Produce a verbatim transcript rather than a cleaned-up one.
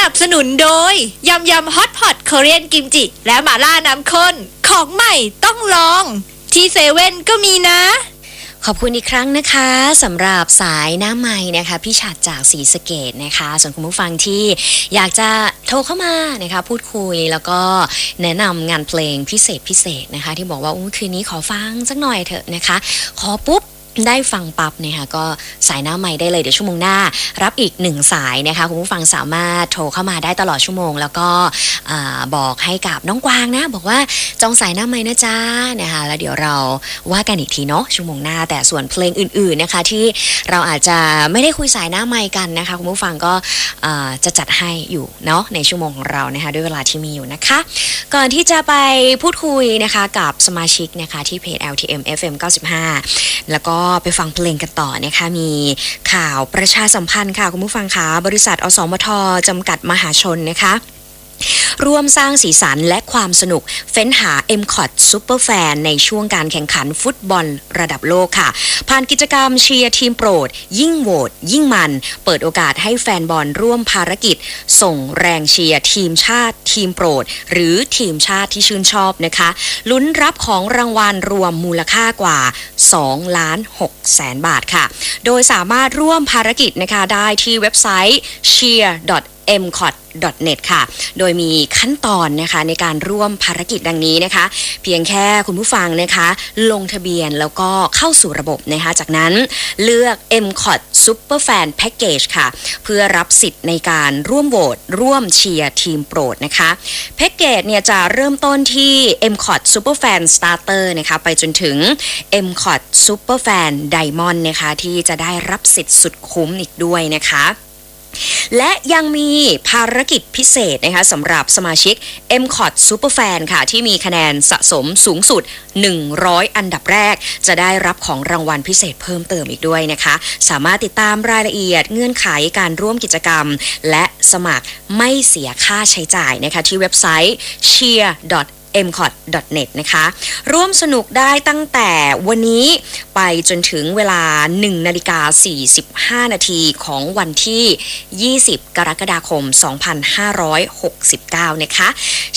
นับสนุนโดยยำยำฮอตพอตคอเรียนกิมจิและหม่าล่าน้ำข้นของใหม่ต้องลองที่เซเว่นก็มีนะขอบคุณอีกครั้งนะคะสำหรับสายหน้าไม้นะคะพี่ฉัตรจากศรีสะเกษนะคะส่วนคุณผู้ฟังที่อยากจะโทรเข้ามานะคะพูดคุยแล้วก็แนะนำงานเพลงพิเศษพิเศษนะคะที่บอกว่าคืนนี้ขอฟังสักหน่อยเถอะนะคะขอปุ๊บได้ฟังปั๊บนะคะก็สายหน้าไม้ได้เลยเดี๋ยวชั่วโมงหน้ารับอีกหนึ่งสายนะคะคุณผู้ฟังสามารถโทรเข้ามาได้ตลอดชั่วโมงแล้วก็บอกให้กับน้องกวางนะบอกว่าจองสายหน้าไม้นะจ๊ะนะคะแล้วเดี๋ยวเราว่ากันอีกทีเนาะชั่วโมงหน้าแต่ส่วนเพลงอื่นๆนะคะที่เราอาจจะไม่ได้คุยสายหน้าไม้กันนะคะคุณผู้ฟังก็จะจัดให้อยู่เนาะในชั่วโมงของเรานะคะด้วยเวลาที่มีอยู่นะคะก่อนที่จะไปพูดคุยนะคะกับสมาชิกนะคะที่เพจ แอล ที เอ็ม เอฟ เอ็ม เก้าสิบห้าแล้วก็ไปฟังเพลงกันต่อนะคะมีข่าวประชาสัมพันธ์ค่ะคุณผู้ฟังคะบริษัทอสมทจำกัดมหาชนนะคะร่วมสร้างสีสันและความสนุกเฟ้นหา เอ็ม ซี โอ ที Super Fan ในช่วงการแข่งขันฟุตบอลระดับโลกค่ะผ่านกิจกรรมเชียร์ทีมโปรดยิ่งโหวตยิ่งมันเปิดโอกาสให้แฟนบอลร่วมภารกิจส่งแรงเชียร์ทีมชาติทีมโปรดหรือทีมชาติที่ชื่นชอบนะคะลุ้นรับของรางวัลรวมมูลค่ากว่าสองล้านหกแสนบาทค่ะโดยสามารถร่วมภารกิจนะคะได้ที่เว็บไซต์ เชียร์ ดอท เอ็ม ซี โอ ที ดอท เน็ต ค่ะโดยมีขั้นตอนนะคะในการร่วมภารกิจดังนี้นะคะเพียงแค่คุณผู้ฟังนะคะลงทะเบียนแล้วก็เข้าสู่ระบบนะคะจากนั้นเลือก เอ็ม ซี โอ ที Super Fan Package ค่ะเพื่อรับสิทธิ์ในการร่วมโหวตร่วมเชียร์ทีมโปรดนะคะแพ็กเกจเนี่ยจะเริ่มต้นที่ เอ็ม ซี โอ ที Super Fan Starter นะคะไปจนถึง เอ็ม ซี โอ ที Super Fan Diamond นะคะที่จะได้รับสิทธิ์สุดคุ้มอีกด้วยนะคะและยังมีภารกิจพิเศษนะคะสำหรับสมาชิก เอ็ม ซี โอ ที Super Fan ค่ะที่มีคะแนนสะสมสูงสุดหนึ่งร้อยอันดับแรกจะได้รับของรางวัลพิเศษเพิ่มเติมอีกด้วยนะคะสามารถติดตามรายละเอียดเงื่อนไขการร่วมกิจกรรมและสมัครไม่เสียค่าใช้จ่ายนะคะที่เว็บไซต์ เชียร์ ดอท เอ็ม ซี โอ ที ดอท เน็ต นะคะร่วมสนุกได้ตั้งแต่วันนี้ไปจนถึงเวลา หนึ่งนาฬิกาสี่สิบห้านาทีของวันที่ยี่สิบกรกฎาคมสองพันห้าร้อยหกสิบเก้านะคะ